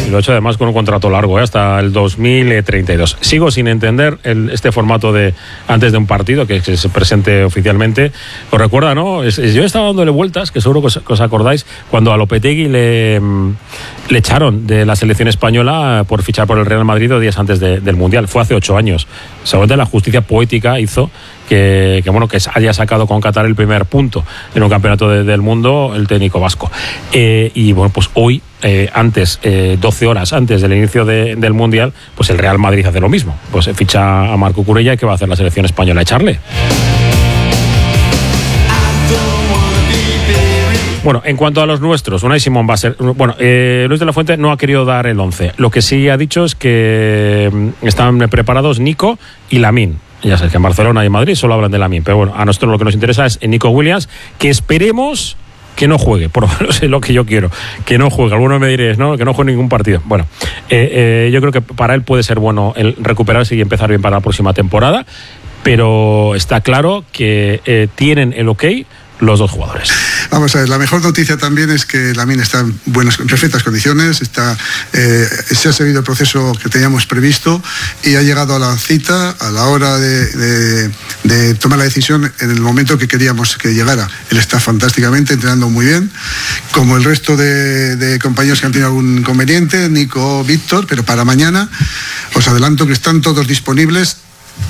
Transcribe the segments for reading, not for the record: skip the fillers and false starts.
Y lo ha hecho además con un contrato largo, hasta el 2032. Sigo sin entender este formato de antes de un partido, que se presente oficialmente. Os recuerda, ¿no? Yo estaba dándole vueltas, que seguro que os acordáis, cuando a Lopetegui le echaron de la selección española por fichar por el Real Madrid 2 días antes del Mundial. Fue hace 8 años. Seguramente la justicia poética hizo que haya sacado con Qatar el primer punto en un campeonato del mundo el técnico vasco. Y bueno, pues hoy, 12 horas antes del inicio del Mundial, pues el Real Madrid hace lo mismo. Pues ficha a Marco Curella. ¿Y qué va a hacer la selección española? ¿Echarle? Bueno, en cuanto a los nuestros, Unai Simón va a ser... Bueno, Luis de la Fuente no ha querido dar el 11. Lo que sí ha dicho es que están preparados Nico y Lamine. Ya sabes que en Barcelona y en Madrid solo hablan de Lamine, pero bueno, a nosotros lo que nos interesa es Nico Williams, que esperemos que no juegue, por lo menos es lo que yo quiero, que no juegue. Algunos me diréis, ¿no? Que no juegue ningún partido. Bueno, yo creo que para él puede ser bueno el recuperarse y empezar bien para la próxima temporada, pero está claro que tienen el ok los dos jugadores. Vamos a ver, la mejor noticia también es que Lamine está en perfectas condiciones, se ha seguido el proceso que teníamos previsto y ha llegado a la cita a la hora de tomar la decisión en el momento que queríamos que llegara. Él está fantásticamente, entrenando muy bien, como el resto de compañeros que han tenido algún inconveniente, Nico, Víctor, pero para mañana os adelanto que están todos disponibles.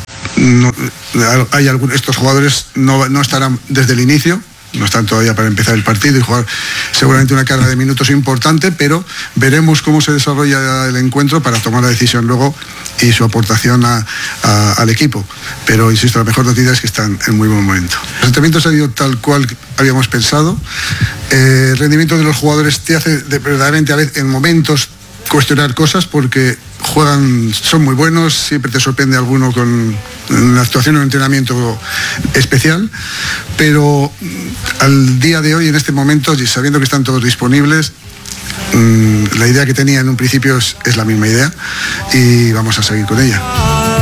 Estos jugadores no estarán desde el inicio, no están todavía para empezar el partido y jugar seguramente una carga de minutos importante, pero veremos cómo se desarrolla el encuentro para tomar la decisión luego y su aportación al equipo. Pero insisto, la mejor noticia es que están en muy buen momento. El tratamiento ha salido tal cual habíamos pensado. El rendimiento de los jugadores te hace verdaderamente a veces en momentos cuestionar cosas porque son muy buenos, siempre te sorprende alguno con una actuación o un entrenamiento especial, pero al día de hoy, en este momento, y sabiendo que están todos disponibles, la idea que tenía en un principio es la misma idea y vamos a seguir con ella.